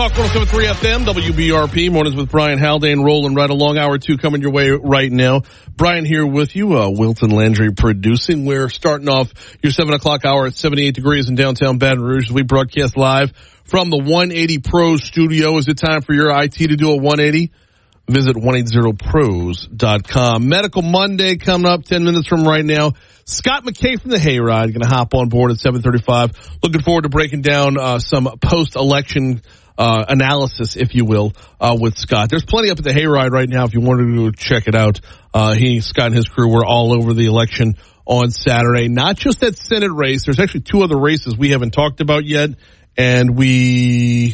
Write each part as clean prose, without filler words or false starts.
Talk 107.3 FM, WBRP, mornings with Brian Haldane, rolling right along. Hour 2 coming your way right now. Brian here with you, Wilton Landry producing. We're starting off your 7 o'clock hour at 78 degrees in downtown Baton Rouge. We broadcast live from the 180 Pros studio. Is it time for your IT to do a 180? Visit 180pros.com. Medical Monday coming up 10 minutes from right now. Scott McKay from the Hayride going to hop on board at 7:35. Looking forward to breaking down some post-election analysis, if you will, with Scott. There's plenty up at the Hayride right now if you wanted to check it out. Scott and his crew were all over the election on Saturday. Not just that Senate race. There's actually 2 other races we haven't talked about yet, and we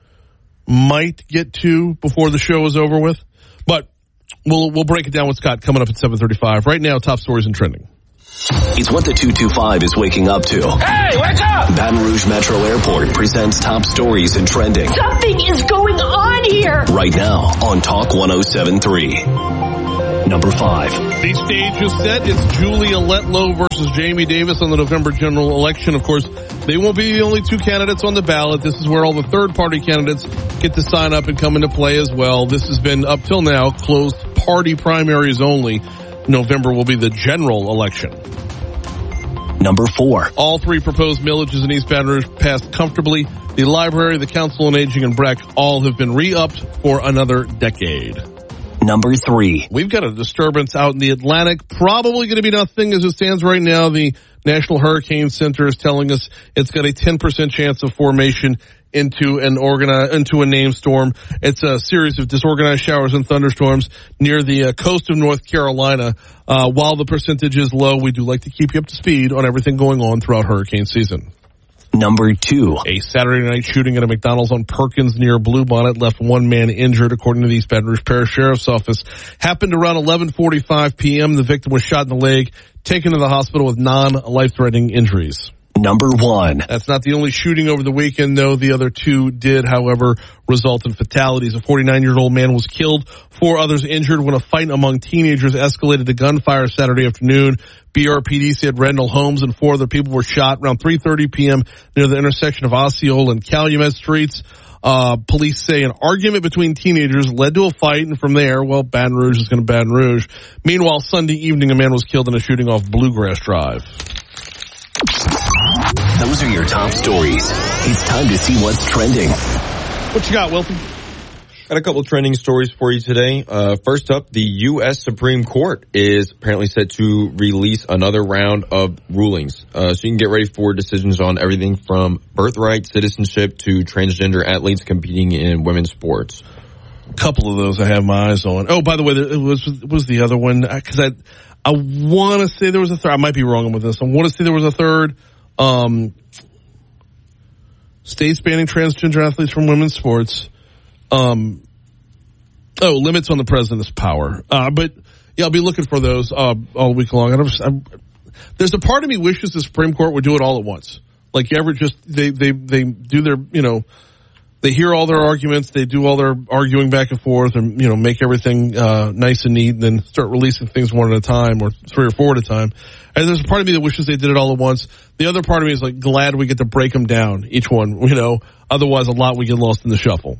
might get to before the show is over with. But we'll break it down with Scott coming up at 7:35. Right now, top stories and trending. It's what the 225 is waking up to. Hey, wake up! Baton Rouge Metro Airport presents top stories and trending. Something is going on here! Right now on Talk 107.3. Number 5. The stage is set. It's Julia Letlow versus Jamie Davis on the November general election. Of course, they won't be the only 2 candidates on the ballot. This is where all the third-party candidates get to sign up and come into play as well. This has been, up till now, closed party primaries only. November will be the general election. Number 4. All 3 proposed millages in East Baton Rouge passed comfortably. The library, the Council on Aging, and BRAC all have been re-upped for another decade. Number 3. We've got a disturbance out in the Atlantic. Probably going to be nothing as it stands right now. The National Hurricane Center is telling us it's got a 10% chance of formation into a named storm. It's a series of disorganized showers and thunderstorms near the coast of North Carolina. While the percentage is low, we do like to keep you up to speed on everything going on throughout hurricane season. Number 2. A Saturday night shooting at a McDonald's on Perkins near Bluebonnet left 1 man injured, according to the East Baton Rouge Parish Sheriff's Office. Happened around 11:45 p.m. The victim was shot in the leg, taken to the hospital with non-life-threatening injuries. Number 1. That's not the only shooting over the weekend, though. The other 2 did, however, result in fatalities. A 49-year-old man was killed, 4 others injured when a fight among teenagers escalated to gunfire Saturday afternoon. BRPD said Randall Holmes and 4 other people were shot around 3:30 p.m. near the intersection of Osceola and Calumet Streets. Police say an argument between teenagers led to a fight, and from there, well, Baton Rouge is going to Baton Rouge. Meanwhile, Sunday evening, a man was killed in a shooting off Bluegrass Drive. Those are your top stories. It's time to see what's trending. What you got, Wilton? Got a couple trending stories for you today. First up, the U.S. Supreme Court is apparently set to release another round of rulings. So you can get ready for decisions on everything from birthright, citizenship, to transgender athletes competing in women's sports. A couple of those I have my eyes on. Oh, by the way, it was the other one, because I want to say there was a third. I might be wrong with this. I want to say there was a third. States banning transgender athletes from women's sports. Limits on the president's power. But yeah, I'll be looking for those all week long. There's a part of me wishes the Supreme Court would do it all at once. Like, you ever just they do their, they hear all their arguments, they do all their arguing back and forth, and make everything nice and neat, and then start releasing things one at a time or 3 or 4 at a time. And there's a part of me that wishes they did it all at once. The other part of me is like glad we get to break them down, each one. Otherwise a lot we get lost in the shuffle.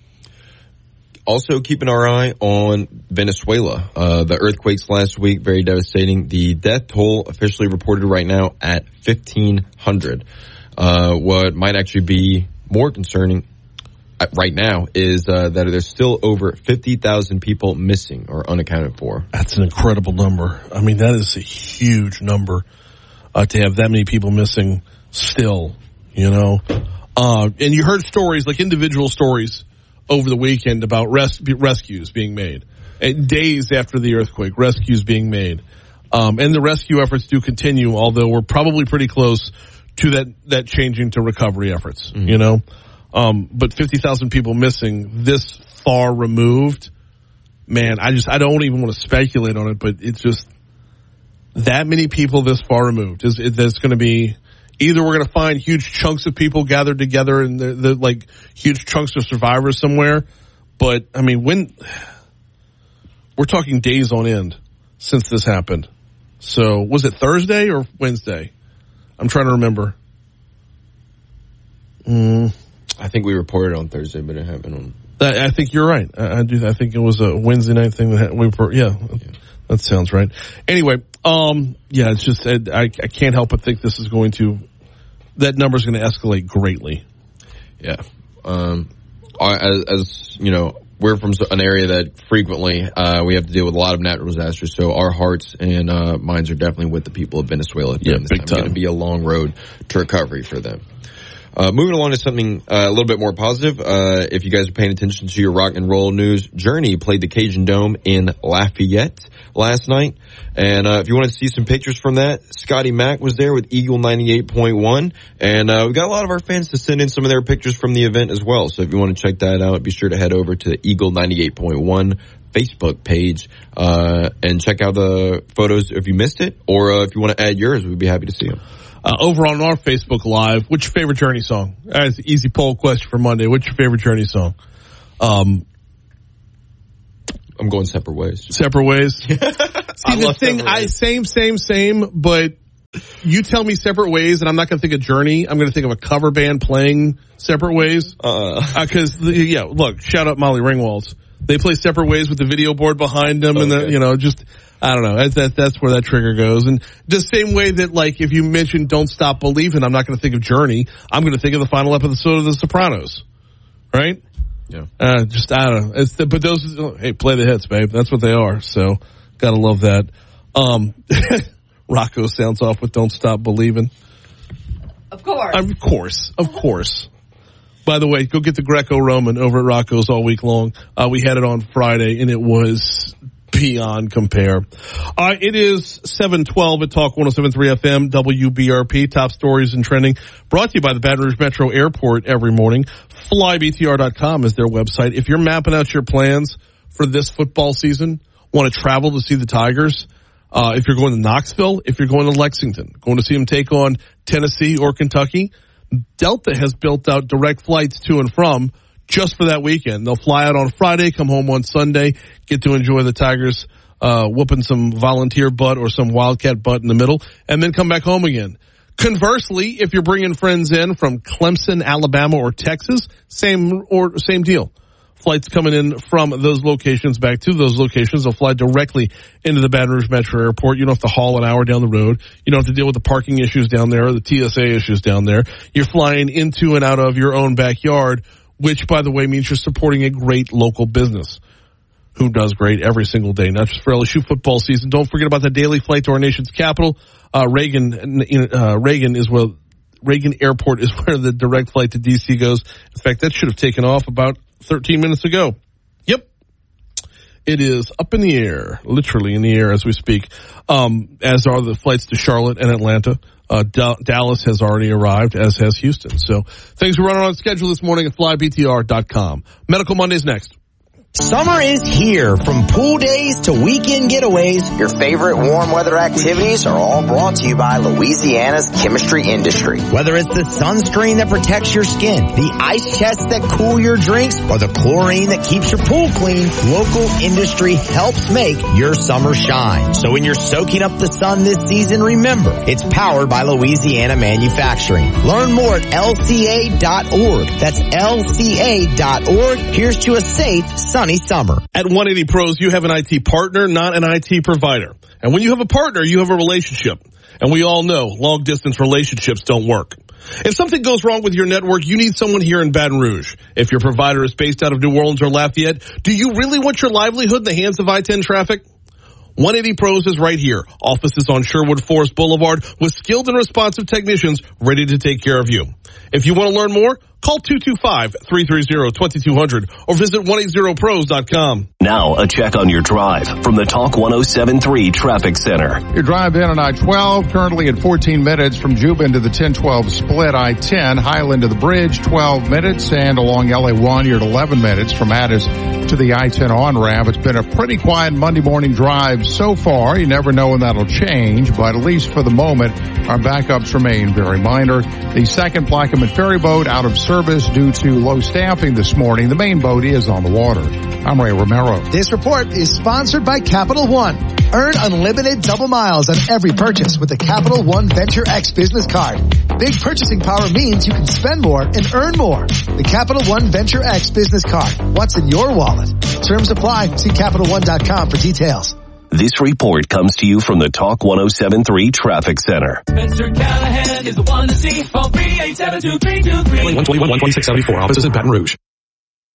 Also, keeping our eye on Venezuela. The earthquakes last week, very devastating. The death toll officially reported right now at 1,500. What might actually be more concerning right now is that there's still over 50,000 people missing or unaccounted for. That's an incredible number. I mean, that is a huge number to have that many people missing still, And you heard stories, like individual stories, over the weekend about rescues being made. And days after the earthquake, rescues being made. And the rescue efforts do continue, although we're probably pretty close to that changing to recovery efforts, But 50,000 people missing this far removed, man, I don't even want to speculate on it, but it's just that many people this far removed. There's going to be, either we're going to find huge chunks of people gathered together and the like huge chunks of survivors somewhere. But I mean, when we're talking days on end since this happened. So was it Thursday or Wednesday? I'm trying to remember. I think we reported on Thursday, but it happened on. I think you're right. I do. I think it was a Wednesday night thing that that sounds right. Anyway, it's just I can't help but think this is going to that number is going to escalate greatly. Yeah. As you know, we're from an area that frequently we have to deal with a lot of natural disasters. So our hearts and minds are definitely with the people of Venezuela. Yeah, big time. It's going to be a long road to recovery for them. Moving along to something a little bit more positive. If you guys are paying attention to your rock and roll news, Journey played the Cajun Dome in Lafayette last night. And if you want to see some pictures from that, Scotty Mack was there with Eagle 98.1. And we got a lot of our fans to send in some of their pictures from the event as well. So if you want to check that out, be sure to head over to the Eagle 98.1 Facebook page and check out the photos if you missed it. Or if you want to add yours, we'd be happy to see them. Over on our Facebook Live, what's your favorite Journey song? That's an easy poll question for Monday. What's your favorite Journey song? I'm going Separate Ways. Separate Ways? See, the thing, same, but you tell me Separate Ways, and I'm not going to think of Journey. I'm going to think of a cover band playing Separate Ways. Because, look, shout out Molly Ringwalds. They play Separate Ways with the video board behind them, and I don't know. That's where that trigger goes. And the same way that, like, if you mention Don't Stop Believin', I'm not going to think of Journey. I'm going to think of the final episode of The Sopranos. Right? Yeah. I don't know. But those, hey, play the hits, babe. That's what they are. So, gotta love that. Rocco sounds off with Don't Stop Believin'. Of course. Of course. By the way, go get the Greco-Roman over at Rocco's all week long. We had it on Friday, and it was beyond compare. It is 7:12 at Talk 107.3 FM, WBRP, top stories and trending. Brought to you by the Baton Rouge Metro Airport every morning. FlyBTR.com is their website. If you're mapping out your plans for this football season, want to travel to see the Tigers, if you're going to Knoxville, if you're going to Lexington, going to see them take on Tennessee or Kentucky, Delta has built out direct flights to and from just for that weekend. They'll fly out on Friday, come home on Sunday, get to enjoy the Tigers whooping some Volunteer butt or some Wildcat butt in the middle, and then come back home again. Conversely, if you're bringing friends in from Clemson, Alabama, or Texas, same deal. Flights coming in from those locations back to those locations. They'll fly directly into the Baton Rouge Metro Airport. You don't have to haul an hour down the road. You don't have to deal with the parking issues down there or the TSA issues down there. You're flying into and out of your own backyard, which, by the way, means you're supporting a great local business who does great every single day, not just for LSU football season. Don't forget about the daily flight to our nation's capital. Reagan Airport is where the direct flight to D.C. goes. In fact, that should have taken off about 13 minutes ago. Yep. It is up in the air, literally in the air as we speak, as are the flights to Charlotte and Atlanta. Dallas has already arrived, as has Houston. So things are running on schedule this morning at flybtr.com. Medical Monday's next. Summer is here. From pool days to weekend getaways, your favorite warm weather activities are all brought to you by Louisiana's chemistry industry. Whether it's the sunscreen that protects your skin, the ice chests that cool your drinks, or the chlorine that keeps your pool clean, local industry helps make your summer shine. So when you're soaking up the sun this season, remember, it's powered by Louisiana Manufacturing. Learn more at lca.org. That's lca.org. Here's to a safe, sunny summer. At 180 Pros, you have an IT partner, not an IT provider. And when you have a partner, you have a relationship. And we all know long-distance relationships don't work. If something goes wrong with your network, you need someone here in Baton Rouge. If your provider is based out of New Orleans or Lafayette, do you really want your livelihood in the hands of I-10 traffic? 180 Pros is right here. Offices on Sherwood Forest Boulevard with skilled and responsive technicians ready to take care of you. If you want to learn more, call 225-330-2200 or visit 180pros.com. Now a check on your drive from the Talk 107.3 Traffic Center. Your drive in on I-12, currently at 14 minutes from Jubin to the 1012 split. I-10, Highland to the bridge, 12 minutes, and along LA1, you're at 11 minutes from Addis to the I-10 on-ramp. It's been a pretty quiet Monday morning drive so far. You never know when that'll change, but at least for the moment, our backups remain very minor. The second Plaquemine ferry boat out of service due to low staffing this morning. The main boat is on the water. I'm Ray Romero. This report is sponsored by Capital One. Earn unlimited double miles on every purchase with the Capital One Venture X business card. Big purchasing power means you can spend more and earn more. The Capital One Venture X business card. What's in your wallet? Terms apply. See CapitalOne.com for details. This report comes to you from the Talk 107.3 Traffic Center. Spencer Callahan is the one to see. Phone 387-2323. 121-12674. Offices in Baton Rouge.